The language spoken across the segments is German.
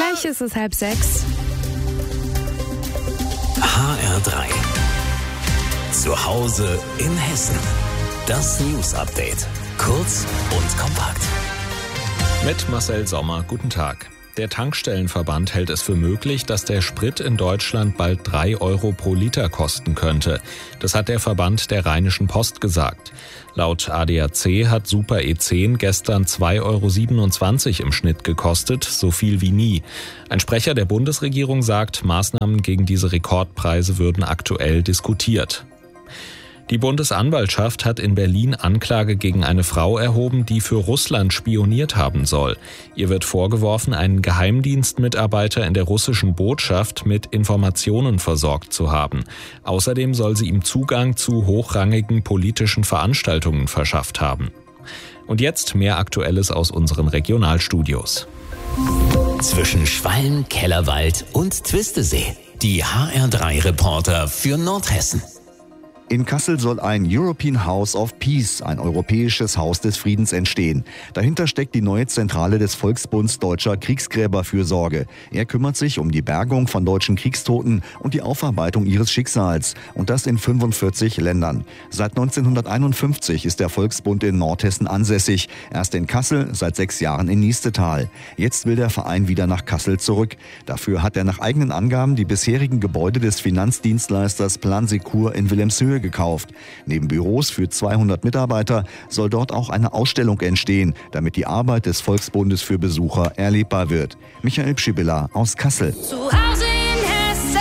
Gleich ist es 5:30. HR3. Zu Hause in Hessen. Das News-Update. Kurz und kompakt. Mit Marcel Sommer, guten Tag. Der Tankstellenverband hält es für möglich, dass der Sprit in Deutschland bald 3 Euro pro Liter kosten könnte. Das hat der Verband der Rheinischen Post gesagt. Laut ADAC hat Super E10 gestern 2,27 Euro im Schnitt gekostet, so viel wie nie. Ein Sprecher der Bundesregierung sagt, Maßnahmen gegen diese Rekordpreise würden aktuell diskutiert. Die Bundesanwaltschaft hat in Berlin Anklage gegen eine Frau erhoben, die für Russland spioniert haben soll. Ihr wird vorgeworfen, einen Geheimdienstmitarbeiter in der russischen Botschaft mit Informationen versorgt zu haben. Außerdem soll sie ihm Zugang zu hochrangigen politischen Veranstaltungen verschafft haben. Und jetzt mehr Aktuelles aus unseren Regionalstudios. Zwischen Schwalm, Kellerwald und Twistesee. Die HR3-Reporter für Nordhessen. In Kassel soll ein European House of Peace, ein europäisches Haus des Friedens, entstehen. Dahinter steckt die neue Zentrale des Volksbunds Deutscher Kriegsgräberfürsorge. Er kümmert sich um die Bergung von deutschen Kriegstoten und die Aufarbeitung ihres Schicksals. Und das in 45 Ländern. Seit 1951 ist der Volksbund in Nordhessen ansässig. Erst in Kassel, seit 6 Jahren in Niestetal. Jetzt will der Verein wieder nach Kassel zurück. Dafür hat er nach eigenen Angaben die bisherigen Gebäude des Finanzdienstleisters Plan Secur in Wilhelmshöhe gekauft. Neben Büros für 200 Mitarbeiter soll dort auch eine Ausstellung entstehen, damit die Arbeit des Volksbundes für Besucher erlebbar wird. Michael Pschibilla aus Kassel. Zu Hause in Hessen.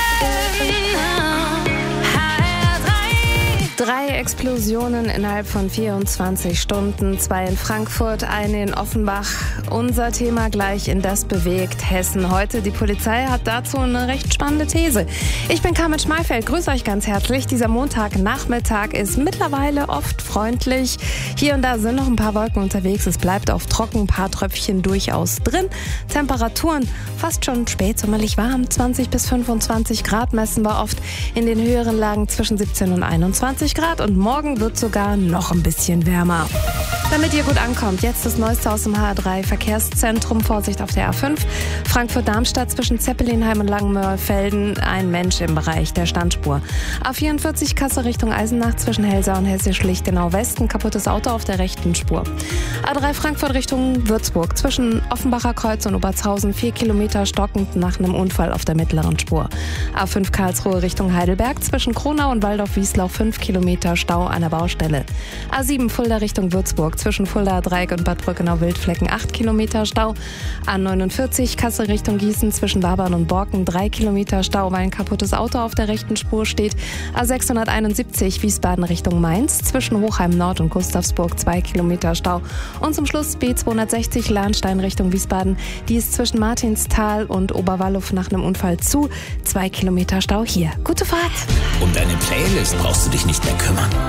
HR3. 3 Explosionen innerhalb von 24 Stunden, 2 in Frankfurt, eine in Offenbach. Unser Thema gleich in Das bewegt Hessen heute. Die Polizei hat dazu eine recht spannende These. Ich bin Carmen Schmeifeld, grüße euch ganz herzlich. Dieser Montagnachmittag ist mittlerweile oft freundlich. Hier und da sind noch ein paar Wolken unterwegs. Es bleibt oft trocken, ein paar Tröpfchen durchaus drin. Temperaturen fast schon spätsommerlich warm. 20 bis 25 Grad messen wir oft. In den höheren Lagen zwischen 17 und 21 Grad. Und morgen wird sogar noch ein bisschen wärmer. Damit ihr gut ankommt, jetzt das Neueste aus dem HR3 Verkehrszentrum. Vorsicht auf der A5. Frankfurt-Darmstadt zwischen Zeppelinheim und Langenmörfelden. Ein Mensch im Bereich der Standspur. A44 Kassel Richtung Eisenach zwischen Helsau und Hessisch-Lichtenau Westen. Kaputtes Auto auf der rechten Spur. A3 Frankfurt Richtung Würzburg zwischen Offenbacher Kreuz und Obertshausen. 4 Kilometer stockend nach einem Unfall auf der mittleren Spur. A5 Karlsruhe Richtung Heidelberg zwischen Kronau und Waldorf-Wieslau. 5 Kilometer Stau an der Baustelle. A7 Fulda Richtung Würzburg zwischen Fuldaer Dreieck und Bad Brückenau-Wildflecken 8 Kilometer Stau. A49 Kassel Richtung Gießen zwischen Wabern und Borken 3 Kilometer Stau, weil ein kaputtes Auto auf der rechten Spur steht. A671 Wiesbaden Richtung Mainz zwischen Hochheim Nord und Gustavsburg 2 Kilometer Stau. Und zum Schluss B260 Lahnstein Richtung Wiesbaden. Die ist zwischen Martinsthal und Oberwallow nach einem Unfall zu. 2 Kilometer Stau hier. Gute Fahrt! Um deine Playlist brauchst du dich nicht mehr kümmern.